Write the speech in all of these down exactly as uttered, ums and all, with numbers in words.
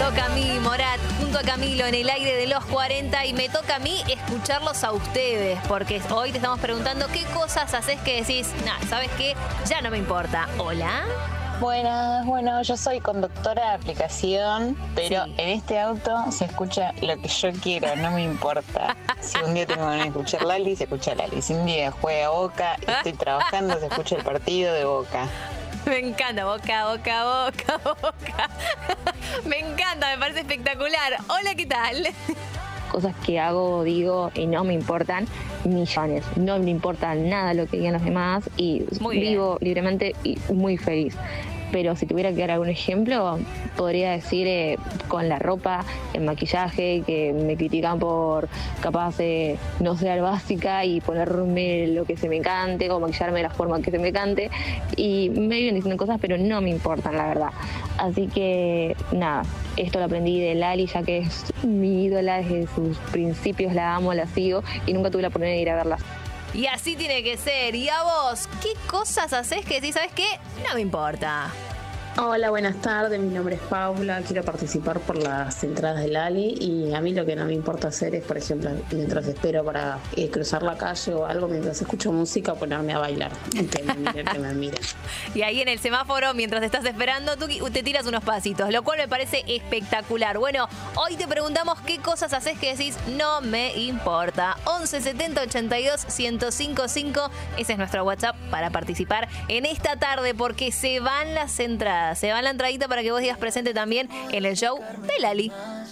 toca a mí, Morat, junto a Camilo en el aire de los cuarenta, y me toca a mí escucharlos a ustedes, porque hoy te estamos preguntando qué cosas haces que decís, nah, ¿sabes qué? Ya no me importa. ¿Hola? Buenas, bueno, yo soy conductora de aplicación, pero Sí. en este auto se escucha lo que yo quiero, no me importa. Si un día tengo ganas de escuchar Lali, se escucha Lali. Si un día juega Boca y estoy trabajando, se escucha el partido de Boca. Me encanta, Boca, Boca, Boca, Boca. Me encanta, me parece espectacular. Hola, ¿qué tal? Cosas que hago, digo y no me importan millones. No me importa nada lo que digan los demás y Muy bien. vivo libremente y muy feliz. Pero si tuviera que dar algún ejemplo, podría decir eh, con la ropa, el maquillaje, que me critican por capaz eh, no ser básica y ponerme lo que se me cante o maquillarme de la forma que se me cante. Y me viven diciendo cosas, pero no me importan, la verdad. Así que nada, esto lo aprendí de Lali, ya que es mi ídola desde sus principios, la amo, la sigo y nunca tuve la oportunidad de ir a verla. Y así tiene que ser. ¿Y a vos? ¿Qué cosas haces que decís, sabes qué? No me importa. Hola, buenas tardes, mi nombre es Paula, quiero participar por las entradas de Lali y a mí lo que no me importa hacer es, por ejemplo, mientras espero para eh, cruzar la calle o algo, mientras escucho música, ponerme a bailar, que me miren, que me miren. Y ahí en el semáforo, mientras estás esperando, tú te tiras unos pasitos, lo cual me parece espectacular. Bueno, hoy te preguntamos qué cosas haces que decís, no me importa. once setenta ochenta y dos ciento cincuenta y cinco, ese es nuestro WhatsApp para participar en esta tarde, porque se van las entradas. Se va la entradita para que vos digas presente también en el show de Lali.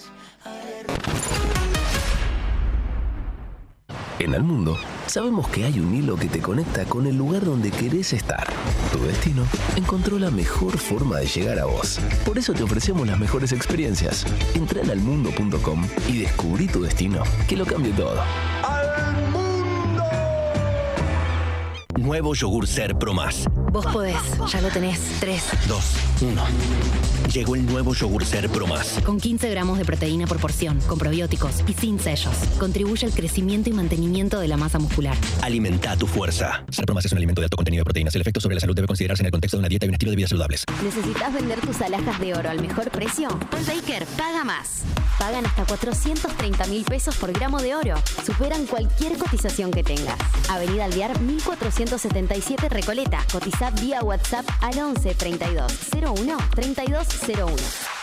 En el mundo, sabemos que hay un hilo que te conecta con el lugar donde querés estar. Tu destino encontró la mejor forma de llegar a vos. Por eso te ofrecemos las mejores experiencias. Entra en almundo punto com y descubrí tu destino, que lo cambie todo. Nuevo yogur Ser Pro Más. Vos podés, ya lo tenés. tres, dos, uno. Llegó el nuevo yogur Ser Pro Más. Con quince gramos de proteína por porción, con probióticos y sin sellos. Contribuye al crecimiento y mantenimiento de la masa muscular. Alimenta tu fuerza. Ser Pro Más es un alimento de alto contenido de proteínas. El efecto sobre la salud debe considerarse en el contexto de una dieta y un estilo de vida saludables. ¿Necesitas vender tus alhajas de oro al mejor precio? Baker paga más. Pagan hasta cuatrocientos treinta mil pesos por gramo de oro. Superan cualquier cotización que tengas. Avenida Alvear mil cuatrocientos setenta y siete Recoleta. Cotiza vía WhatsApp al once treinta y dos cero uno treinta y dos cero uno.